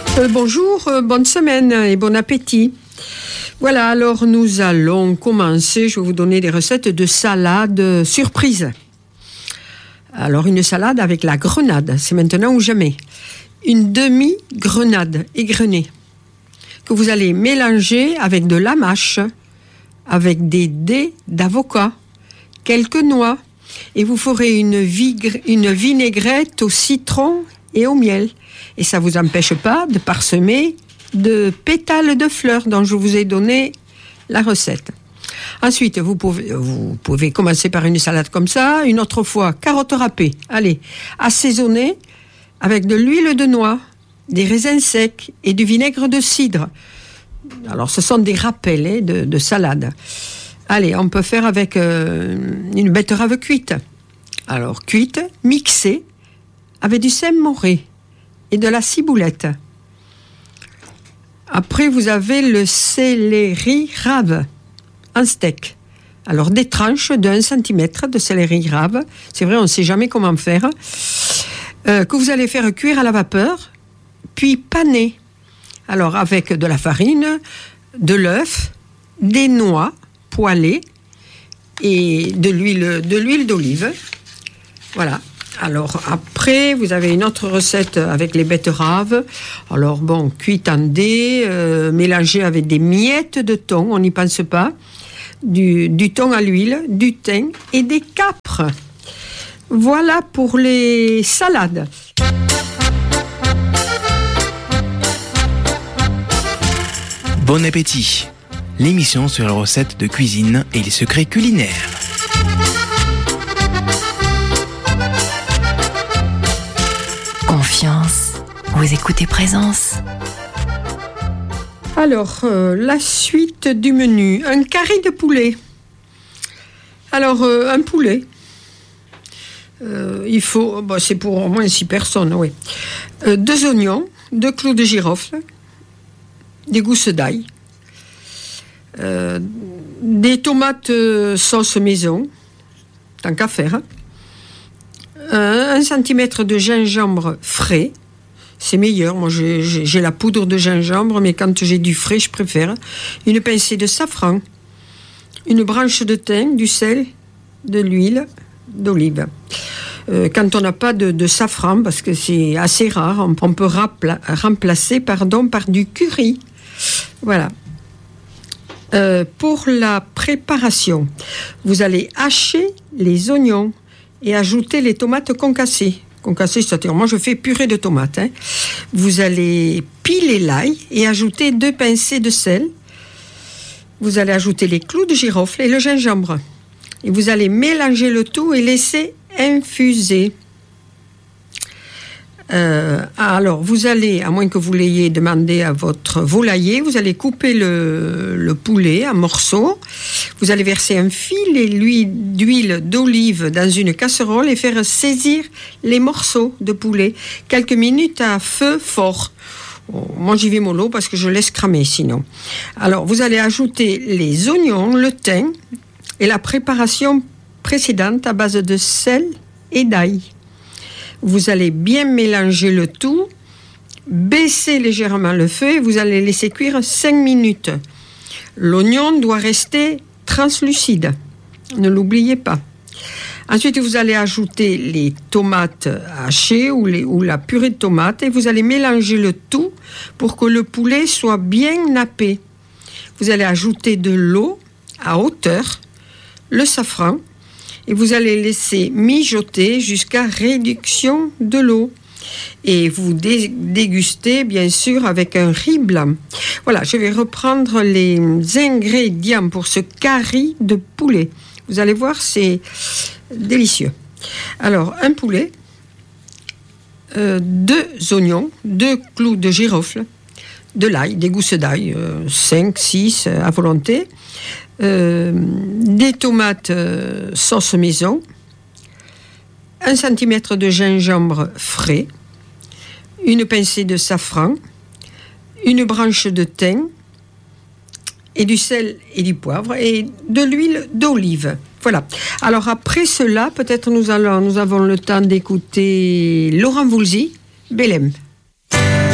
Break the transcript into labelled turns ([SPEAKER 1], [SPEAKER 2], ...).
[SPEAKER 1] Bonjour, bonne semaine et bon appétit. Voilà, alors nous allons commencer. Je vais vous donner des recettes de salade surprise. Alors une salade avec la grenade, c'est maintenant ou jamais. Une demi-grenade égrenée que vous allez mélanger avec de la mâche, avec des dés d'avocat, quelques noix, et vous ferez une vinaigrette au citron et au miel. Et ça ne vous empêche pas de parsemer de pétales de fleurs dont je vous ai donné la recette. Ensuite, vous pouvez commencer par une salade comme ça. Une autre fois, carottes râpées. Allez, assaisonner avec de l'huile de noix, des raisins secs et du vinaigre de cidre. Alors, ce sont des rappels de salade. Allez, on peut faire avec une betterave cuite. Alors, cuite, mixée avec du Saint-Moré et de la ciboulette. Après, vous avez le céleri rave en steak. Alors, des tranches de 1 cm de céleri rave. C'est vrai, on ne sait jamais comment faire. Que vous allez faire cuire à la vapeur, puis paner. Alors, avec de la farine, de l'œuf, des noix poêlées et de l'huile d'olive. Voilà. Alors après, vous avez une autre recette avec les betteraves. Alors bon, cuite en dés, mélangée avec des miettes de thon, on n'y pense pas, du thon à l'huile, du thym et des capres. Voilà pour les salades.
[SPEAKER 2] Bon appétit! L'émission sur les recettes de cuisine et les secrets culinaires.
[SPEAKER 3] Confiance, vous écoutez Présence.
[SPEAKER 1] Alors, la suite du menu. Un carré de poulet. Alors, un poulet. Il faut, c'est pour au moins 6 personnes, oui. 2 oignons, 2 clous de girofle, des gousses d'ail, des tomates sauce maison, tant qu'à faire, 1 centimètre de gingembre frais, c'est meilleur. Moi, j'ai la poudre de gingembre, mais quand j'ai du frais, je préfère. Une pincée de safran, une branche de thym, du sel, de l'huile d'olive. Quand on n'a pas de safran, parce que c'est assez rare, on peut remplacer par du curry. Voilà. Pour la préparation, vous allez hacher les oignons et ajouter les tomates concassées. Concassées, c'est-à-dire, moi je fais purée de tomates. Vous allez piler l'ail et ajouter 2 pincées de sel. Vous allez ajouter les clous de girofle et le gingembre. Et vous allez mélanger le tout et laisser infuser. Alors, vous allez, à moins que vous l'ayez demandé à votre volailler, vous allez couper le poulet en morceaux. Vous allez verser un filet d'huile d'olive dans une casserole et faire saisir les morceaux de poulet quelques minutes à feu fort. Moi, j'y vais mollo parce que je laisse cramer sinon. Alors, vous allez ajouter les oignons, le thym et la préparation précédente à base de sel et d'ail. Vous allez bien mélanger le tout, baisser légèrement le feu et vous allez laisser cuire 5 minutes. L'oignon doit rester translucide, ne l'oubliez pas. Ensuite, vous allez ajouter les tomates hachées ou la purée de tomates et vous allez mélanger le tout pour que le poulet soit bien nappé. Vous allez ajouter de l'eau à hauteur, le safran, et vous allez laisser mijoter jusqu'à réduction de l'eau. Et vous dégustez, bien sûr, avec un riz blanc. Voilà, je vais reprendre les ingrédients pour ce carré de poulet. Vous allez voir, c'est délicieux. Alors, un poulet, 2 oignons, 2 clous de girofle, de l'ail, des gousses d'ail, 5, 6 à volonté, des tomates sauce maison, 1 centimètre de gingembre frais, une pincée de safran, une branche de thym et du sel et du poivre et de l'huile d'olive. Voilà. Alors après cela, peut-être nous avons le temps d'écouter Laurent Voulzy, Belém.